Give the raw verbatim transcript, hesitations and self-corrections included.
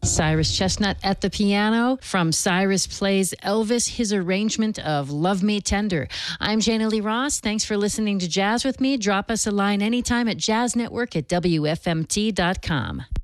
Cyrus Chestnut at the piano. From Cyrus Plays Elvis, his arrangement of Love Me Tender. I'm Jana Lee Ross. Thanks for listening to Jazz with me. Drop us a line anytime at jazznetwork at W F M T dot com.